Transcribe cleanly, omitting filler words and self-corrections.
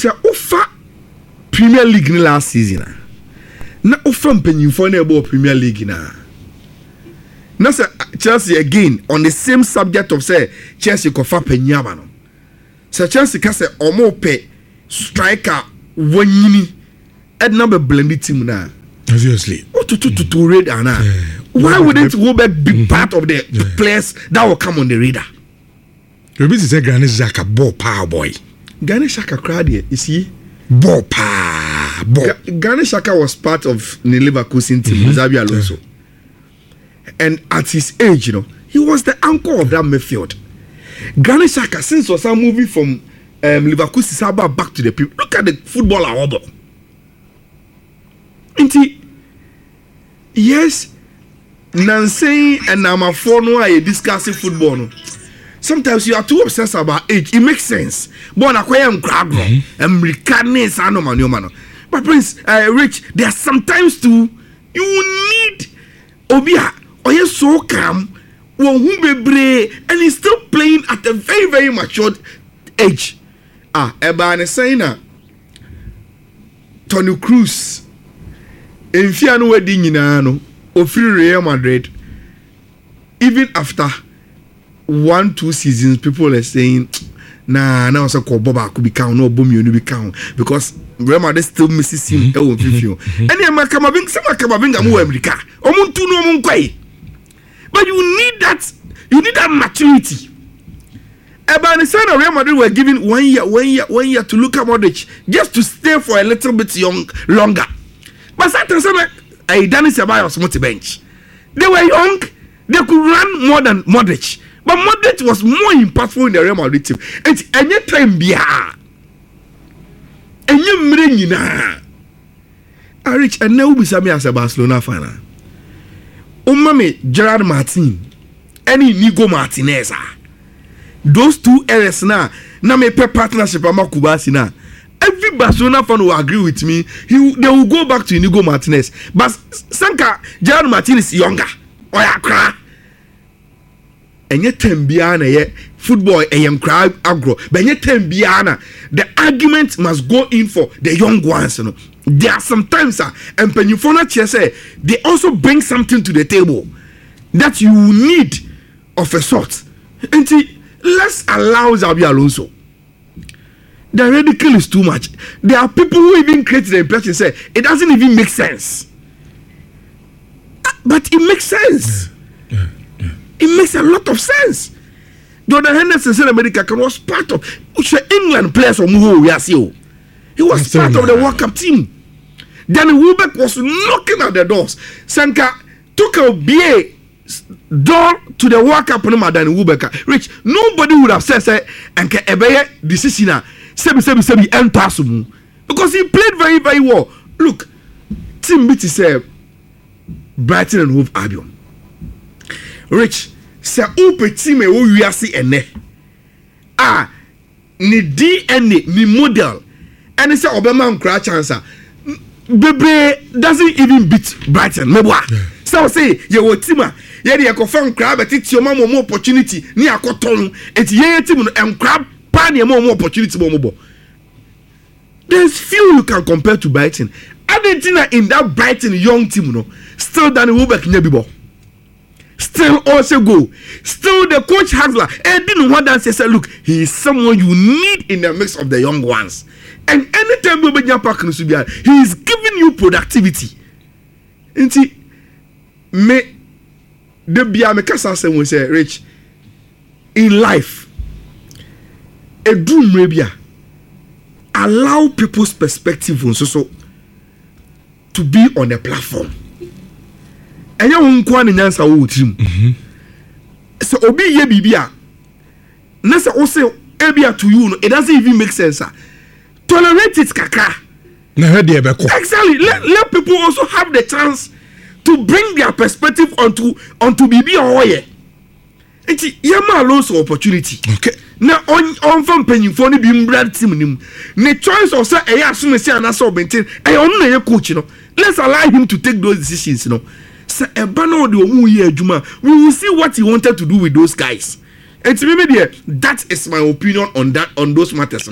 say ofa Premier League ni last season na ofa mpanyimfo na ebo Premier League na say Chelsea again on the same subject of say Chelsea kofa panyama no say Chelsea ka say omo pe striker wanyini edna be blended team na obviously to radar na why wouldn't Welbeck be part of the players that will come on the radar? You be say Granit Xhaka ball power boy. Granit Xhaka crowd here, you see? Ball power ball. Granit Xhaka was part of the Leverkusen team, Xabi Alonso. And at his age, you know, he was the anchor of that midfield. Granit Xhaka, since was a movie from Leverkusen Saba back to the people. Look at the footballer hobble. Yes, Nancy and Namafono are discussing football. No? Sometimes you are too obsessed about age. It makes sense. But But Prince, Rich, there are sometimes too you need Obia or you so calm and he's still playing at a very, very matured age. Eba saying Toni Kroos in Fiano wedding in Ano of Real Madrid, even after 1-2 seasons, people are saying, nah, now so called Boba could be count, no boom, you be count because Real Madrid still misses him. And then Makamabing, some Makamabing, I'm America. Omuntu no Munkway. But you need that maturity. About the sign of Real Madrid were given 1 year to look at Modric just to stay for a little bit longer. But sometimes I done it about smooth bench. They were young, they could run more than Modric. But Modric was more impactful in the Real Madrid team. It's any time biya. And you bring na. I reach and now be same as a Barcelona fan. Umame Gerard Martin, any Nigo Martinez. Those two areas now me pay partnership ama Kubasi na. Every Barcelona fan will agree with me. They will go back to Inigo Martinez. But Sanka Gerard Martinez is younger. Oyakra. And yet tembiana ye football cry agro. But yet tembiana the argument must go in for the young ones. You know. There are sometimes and Penufona say they also bring something to the table that you need of a sort. And let's allow Xabi Alonso. The ridicule is too much. There are people who even create the impression say it doesn't even make sense. But it makes sense. Yeah. It makes a lot of sense. Jordan Henderson in America was part of England players from who we are seeing. He was part of the World Cup team. Danny Welbeck was knocking at the doors. Sanka took a BA door to the World Cup no Danny Welbeck. Rich, nobody would have said and Ebeye decision sebi entasumu because he played very, very well. Look, team beat say Brighton and Hove Albion. Rich, say upe team e wo wiase ene. Ni DNA ni model. And he say Obama nkra chance. Bebe doesn't even beat Brighton. Meboa. So say ye wo team ye de yakofan nkra bet tioma mo opportunity ni akoton enti ye team no nkra more opportunity more. There's few you can compare to Brighton. Argentina in that Brighton young team, you know, still Danny Welbeck Nebibo. Still also go. Still the coach Hasler. And didn't want to say, look, he is someone you need in the mix of the young ones. And anytime we be he is giving you productivity. And see, me the bia me kasa say we say Rich in life. A dream maybe allow people's perspective so to be on a platform. And you won't go and answer what team. So obi ye bibia. Nasa also ebia to you. It doesn't even make sense. Tolerate it, kaka. Exactly. Let people also have the chance to bring their perspective onto bibi or ye. It's yama also opportunity. Okay. Now on from penny for the being brand team nim. The choice of say soon as an assault maintain. I only a coach, you know. Let's allow him to take those decisions, you know. Say a banner the year Juma. We will see what he wanted to do with those guys. And to me, that is my opinion on those matters.